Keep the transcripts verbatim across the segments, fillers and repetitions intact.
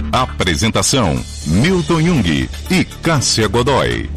Apresentação: Milton Jung e Cássia Godoy.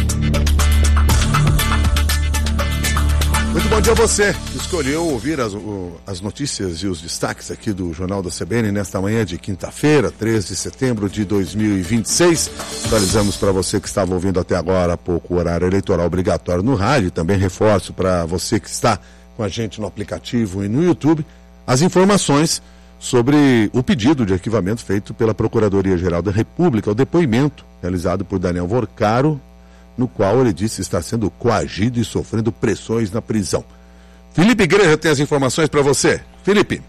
Muito bom dia a você que escolheu ouvir as, as notícias e os destaques aqui do Jornal da C B N nesta manhã de quinta-feira, três de setembro de dois mil e vinte e seis. Atualizamos para você que estava ouvindo até agora há pouco o horário eleitoral obrigatório no rádio, e também reforço para você que está com a gente no aplicativo e no YouTube as informações sobre o pedido de arquivamento feito pela Procuradoria-Geral da República, o depoimento realizado por Daniel Vorcaro, no qual ele disse estar sendo coagido e sofrendo pressões na prisão. Felipe Igreja tem as informações para você. Felipe.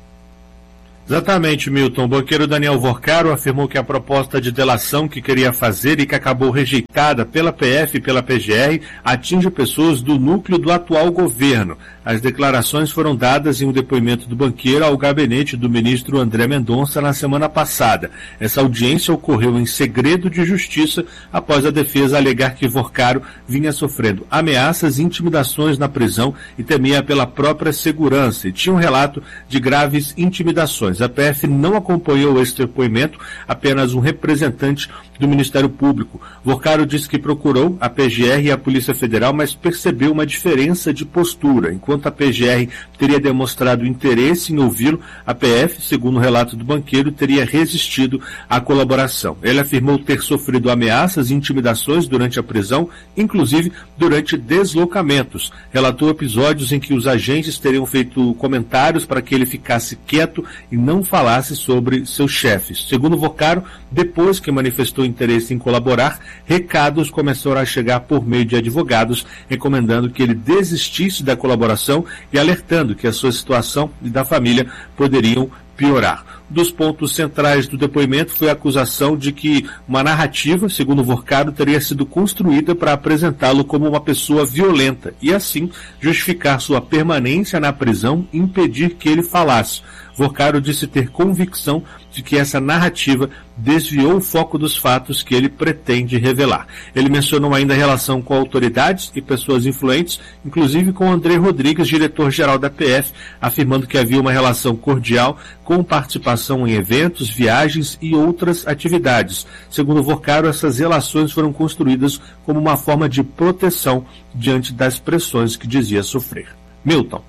Exatamente, Milton. O banqueiro Daniel Vorcaro afirmou que a proposta de delação que queria fazer e que acabou rejeitada pela P F e pela P G R atinge pessoas do núcleo do atual governo. As declarações foram dadas em um depoimento do banqueiro ao gabinete do ministro André Mendonça na semana passada. Essa audiência ocorreu em segredo de justiça após a defesa alegar que Vorcaro vinha sofrendo ameaças e intimidações na prisão e temia pela própria segurança e tinha um relato de graves intimidações. A P F não acompanhou esse depoimento, apenas um representante do Ministério Público. Vorcaro disse que procurou a P G R e a Polícia Federal, mas percebeu uma diferença de postura. Enquanto a P G R teria demonstrado interesse em ouvi-lo, a P F, segundo o relato do banqueiro, teria resistido à colaboração. Ele afirmou ter sofrido ameaças e intimidações durante a prisão, inclusive durante deslocamentos. Relatou episódios em que os agentes teriam feito comentários para que ele ficasse quieto e não falasse sobre seus chefes. Segundo Vorcaro, depois que manifestou interesse em colaborar, recados começaram a chegar por meio de advogados, recomendando que ele desistisse da colaboração e alertando que a sua situação e da família poderiam piorar. Um dos pontos centrais do depoimento foi a acusação de que uma narrativa, segundo Vorcaro, teria sido construída para apresentá-lo como uma pessoa violenta e, assim, justificar sua permanência na prisão e impedir que ele falasse. Vorcaro disse ter convicção de que essa narrativa desviou o foco dos fatos que ele pretende revelar. Ele mencionou ainda a relação com autoridades e pessoas influentes, inclusive com André Rodrigues, diretor-geral da P F, afirmando que havia uma relação cordial com participação em eventos, viagens e outras atividades. Segundo Vorcaro, essas relações foram construídas como uma forma de proteção diante das pressões que dizia sofrer. Milton.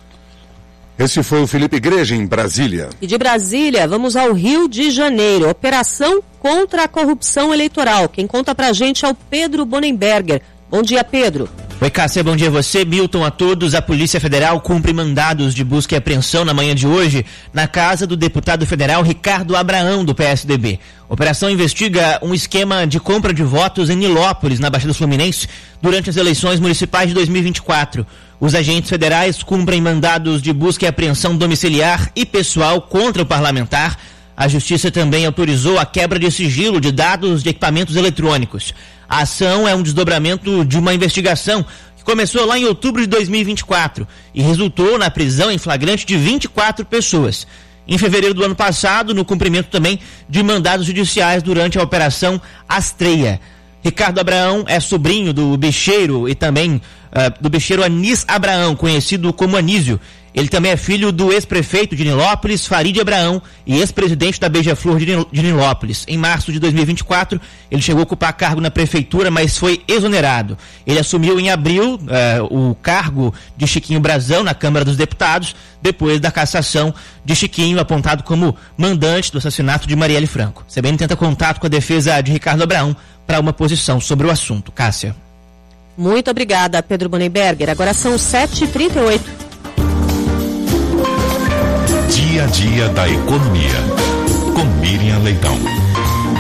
Esse foi o Felipe Igreja, em Brasília. E de Brasília, vamos ao Rio de Janeiro. Operação contra a corrupção eleitoral. Quem conta pra gente é o Pedro Bonenberger. Bom dia, Pedro. Oi, Cássia, bom dia a você, Milton, a todos. A Polícia Federal cumpre mandados de busca e apreensão na manhã de hoje na casa do deputado federal Ricardo Abraão, do P S D B. A operação investiga um esquema de compra de votos em Nilópolis, na Baixada Fluminense, durante as eleições municipais de dois mil e vinte e quatro. Os agentes federais cumprem mandados de busca e apreensão domiciliar e pessoal contra o parlamentar. A Justiça também autorizou a quebra de sigilo de dados de equipamentos eletrônicos. A ação é um desdobramento de uma investigação que começou lá em outubro de dois mil e vinte e quatro e resultou na prisão em flagrante de vinte e quatro pessoas. Em fevereiro do ano passado, no cumprimento também de mandados judiciais durante a Operação Astreia. Ricardo Abraão é sobrinho do bicheiro e também uh, do bicheiro Anis Abraão, conhecido como Anísio. Ele também é filho do ex-prefeito de Nilópolis, Farid Abraão, e ex-presidente da Beija-Flor de Nilópolis. Em março de dois mil e vinte e quatro, ele chegou a ocupar cargo na prefeitura, mas foi exonerado. Ele assumiu em abril uh, o cargo de Chiquinho Brazão na Câmara dos Deputados, depois da cassação de Chiquinho, apontado como mandante do assassinato de Marielle Franco. C B N tenta contato com a defesa de Ricardo Abraão para uma posição sobre o assunto. Cássia. Muito obrigada, Pedro Bonenberger. Agora são sete e trinta e oito. Dia a dia da economia, com Miriam Leitão.